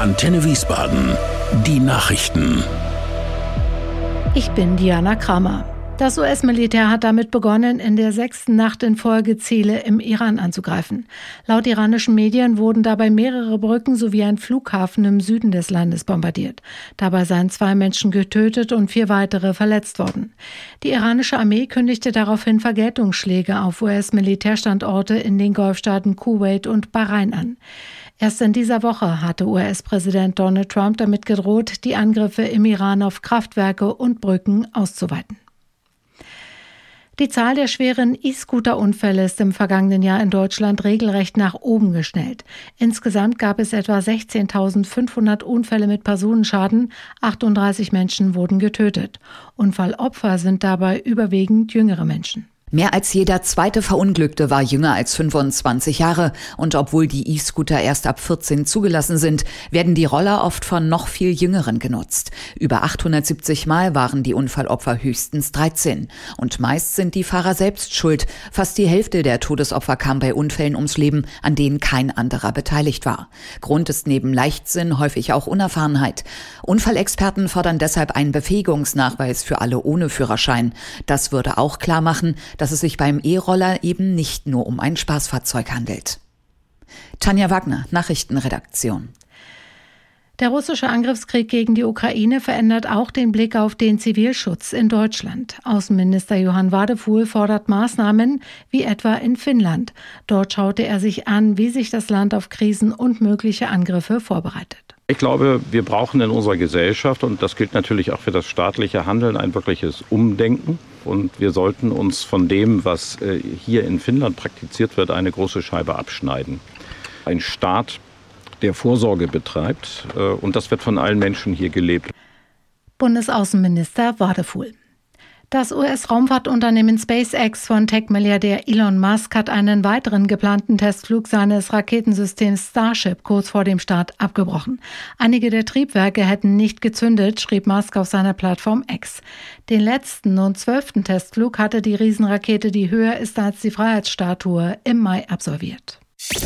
Antenne Wiesbaden. Die Nachrichten. Ich bin Diana Kramer. Das US-Militär hat damit begonnen, in der 6. Nacht in Folge Ziele im Iran anzugreifen. Laut iranischen Medien wurden dabei mehrere Brücken sowie ein Flughafen im Süden des Landes bombardiert. Dabei seien 2 Menschen getötet und 4 weitere verletzt worden. Die iranische Armee kündigte daraufhin Vergeltungsschläge auf US-Militärstandorte in den Golfstaaten Kuwait und Bahrain an. Erst in dieser Woche hatte US-Präsident Donald Trump damit gedroht, die Angriffe im Iran auf Kraftwerke und Brücken auszuweiten. Die Zahl der schweren E-Scooter-Unfälle ist im vergangenen Jahr in Deutschland regelrecht nach oben geschnellt. Insgesamt gab es etwa 16.500 Unfälle mit Personenschaden, 38 Menschen wurden getötet. Unfallopfer sind dabei überwiegend jüngere Menschen. Mehr als jeder zweite Verunglückte war jünger als 25 Jahre. Und obwohl die E-Scooter erst ab 14 zugelassen sind, werden die Roller oft von noch viel Jüngeren genutzt. Über 870 Mal waren die Unfallopfer höchstens 13. Und meist sind die Fahrer selbst schuld. Fast die Hälfte der Todesopfer kam bei Unfällen ums Leben, an denen kein anderer beteiligt war. Grund ist neben Leichtsinn häufig auch Unerfahrenheit. Unfallexperten fordern deshalb einen Befähigungsnachweis für alle ohne Führerschein. Das würde auch klar machen, dass es sich beim E-Roller eben nicht nur um ein Spaßfahrzeug handelt. Tanja Wagner, Nachrichtenredaktion. Der russische Angriffskrieg gegen die Ukraine verändert auch den Blick auf den Zivilschutz in Deutschland. Außenminister Johann Wadefuhl fordert Maßnahmen wie etwa in Finnland. Dort schaute er sich an, wie sich das Land auf Krisen und mögliche Angriffe vorbereitet. Ich glaube, wir brauchen in unserer Gesellschaft, und das gilt natürlich auch für das staatliche Handeln, ein wirkliches Umdenken. Und wir sollten uns von dem, was hier in Finnland praktiziert wird, eine große Scheibe abschneiden. Ein Staat, der Vorsorge betreibt, und das wird von allen Menschen hier gelebt. Bundesaußenminister Wadefuhl. Das US-Raumfahrtunternehmen SpaceX von Tech-Milliardär Elon Musk hat einen weiteren geplanten Testflug seines Raketensystems Starship kurz vor dem Start abgebrochen. Einige der Triebwerke hätten nicht gezündet, schrieb Musk auf seiner Plattform X. Den letzten und 12. Testflug hatte die Riesenrakete, die höher ist als die Freiheitsstatue, im Mai absolviert.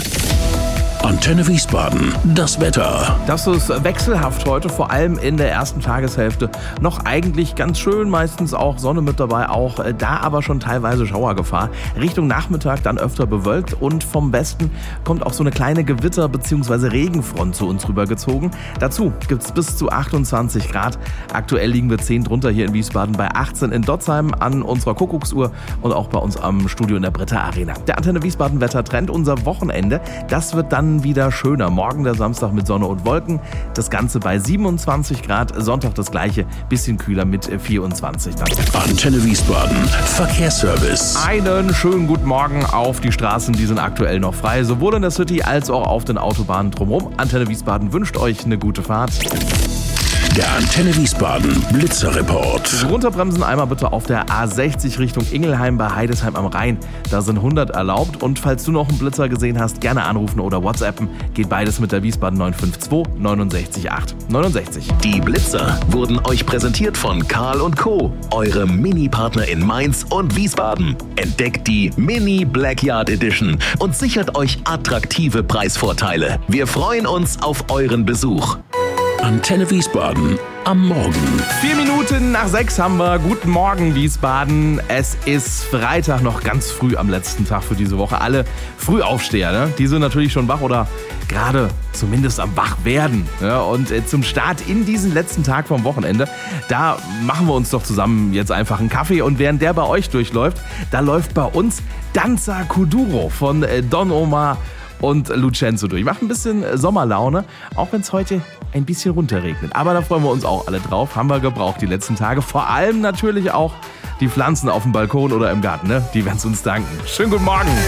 Antenne Wiesbaden, das Wetter. Das ist wechselhaft heute, vor allem in der ersten Tageshälfte. Noch eigentlich ganz schön, meistens auch Sonne mit dabei, auch da aber schon teilweise Schauergefahr. Richtung Nachmittag dann öfter bewölkt und vom Westen kommt auch so eine kleine Gewitter- bzw. Regenfront zu uns rübergezogen. Dazu gibt es bis zu 28 Grad. Aktuell liegen wir 10 drunter hier in Wiesbaden, bei 18 in Dotzheim an unserer Kuckucksuhr und auch bei uns am Studio in der Britta Arena. Der Antenne Wiesbaden Wettertrend, unser Wochenende, das wird dann wieder schöner. Morgen der Samstag mit Sonne und Wolken. Das Ganze bei 27 Grad. Sonntag das gleiche, bisschen kühler mit 24 dann. Antenne Wiesbaden, Verkehrsservice. Einen schönen guten Morgen auf die Straßen, die sind aktuell noch frei, sowohl in der City als auch auf den Autobahnen drumherum. Antenne Wiesbaden wünscht euch eine gute Fahrt. Der Antenne Wiesbaden Blitzerreport. Runterbremsen einmal bitte auf der A60 Richtung Ingelheim bei Heidesheim am Rhein. Da sind 100 erlaubt. Und falls du noch einen Blitzer gesehen hast, gerne anrufen oder WhatsAppen. Geht beides mit der Wiesbaden 952 69 8 69. Die Blitzer wurden euch präsentiert von Karl & Co., eurem Mini-Partner in Mainz und Wiesbaden. Entdeckt die Mini Blackyard Edition und sichert euch attraktive Preisvorteile. Wir freuen uns auf euren Besuch. Antenne Wiesbaden am Morgen. 4 Minuten nach 6 haben wir. Guten Morgen, Wiesbaden. Es ist Freitag, noch ganz früh am letzten Tag für diese Woche. Alle Frühaufsteher, ne? Die sind natürlich schon wach oder gerade zumindest am Wachwerden. Ja? Und zum Start in diesen letzten Tag vom Wochenende, da machen wir uns doch zusammen jetzt einfach einen Kaffee. Und während der bei euch durchläuft, da läuft bei uns Danza Kuduro von Don Omar und Lucenzo durch. Macht ein bisschen Sommerlaune, auch wenn es heute ein bisschen runterregnet. Aber da freuen wir uns auch alle drauf. Haben wir gebraucht die letzten Tage. Vor allem natürlich auch die Pflanzen auf dem Balkon oder im Garten, ne? Die werden es uns danken. Schönen guten Morgen.